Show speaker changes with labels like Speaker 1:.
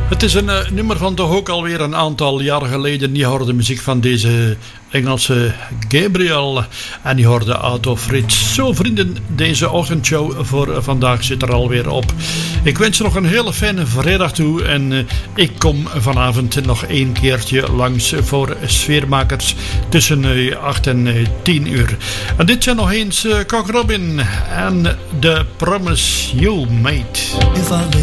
Speaker 1: Het is een nummer van toch ook alweer een aantal jaren geleden. Je hoorde de muziek van deze Engelse Gabriel en je hoorde Out of Reach. Zo vrienden, deze ochtendshow voor vandaag zit er alweer op. Ik wens je nog een hele fijne vrijdag toe en ik kom vanavond nog een keertje langs voor Sfeermakers tussen 8 en 10 uur. En dit zijn nog eens Cock Robin en The Promise You Made.